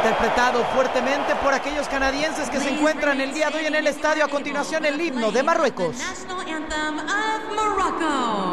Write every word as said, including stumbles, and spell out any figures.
interpretado fuertemente por aquellos canadienses que se encuentran el día de hoy en el estadio. A continuación, el himno de Marruecos. The national anthem of Morocco.